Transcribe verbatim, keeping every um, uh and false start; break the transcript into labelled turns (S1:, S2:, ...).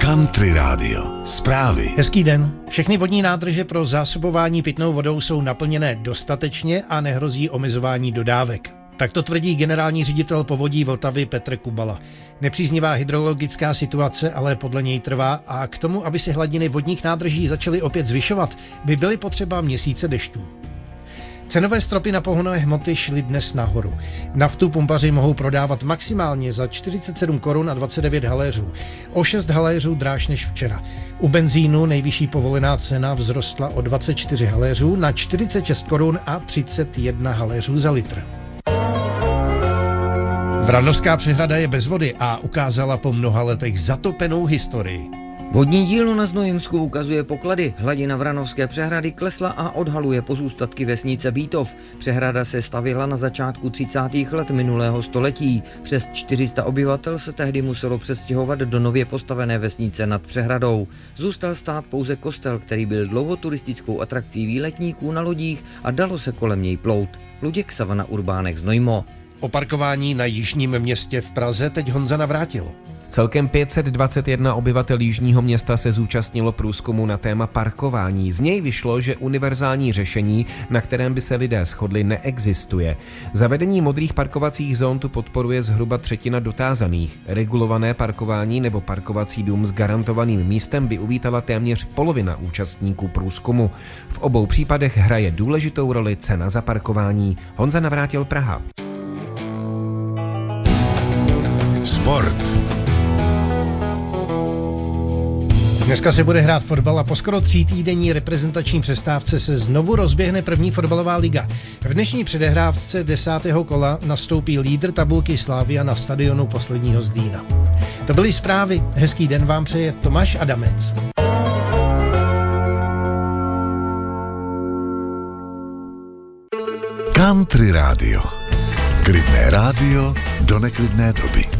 S1: Country Radio. Zprávy.
S2: Hezký den. Všechny vodní nádrže pro zásobování pitnou vodou jsou naplněné dostatečně a nehrozí omezování dodávek. Tak to tvrdí generální ředitel Povodí Vltavy Petr Kubala. Nepříznivá hydrologická situace ale podle něj trvá a k tomu, aby se hladiny vodních nádrží začaly opět zvyšovat, by byly potřeba měsíce dešťů. Cenové stropy na pohonné hmoty šly dnes nahoru. Naftu pumpaři mohou prodávat maximálně za čtyřicet sedm korun a dvacet devět haléřů. O šest haléřů dráž než včera. U benzínu nejvyšší povolená cena vzrostla o dvacet čtyři haléřů na čtyřicet šest korun a třicet jedna haléřů za litr. Vranovská přehrada je bez vody a ukázala po mnoha letech zatopenou historii.
S3: Vodní dílnu na Znojemsku ukazuje poklady. Hladina Vranovské přehrady klesla a odhaluje pozůstatky vesnice Bítov. Přehrada se stavěla na začátku třicátých let minulého století. Přes čtyři sta obyvatel se tehdy muselo přestěhovat do nově postavené vesnice nad přehradou. Zůstal stát pouze kostel, který byl dlouho turistickou atrakcí výletníků na lodích a dalo se kolem něj plout. Luděk Savana, Urbánek, Znojmo.
S2: O parkování na jižním městě v Praze teď Honza Navrátil.
S4: Celkem pět set dvacet jedna obyvatel jižního města se zúčastnilo průzkumu na téma parkování. Z něj vyšlo, že univerzální řešení, na kterém by se lidé shodli, neexistuje. Zavedení modrých parkovacích zón tu podporuje zhruba třetina dotázaných. Regulované parkování nebo parkovací dům s garantovaným místem by uvítala téměř polovina účastníků průzkumu. V obou případech hraje důležitou roli cena za parkování. Honza Navrátil, Praha.
S1: Sport.
S2: Dneska se bude hrát fotbal a po skoro třítýdenní reprezentační přestávce se znovu rozběhne první fotbalová liga. V dnešní předehrávce desátého kola nastoupí lídr tabulky Slavia na stadionu posledního Zdína. To byly zprávy. Hezký den vám přeje Tomáš Adamec.
S1: Country Radio. Klidné rádio do neklidné doby.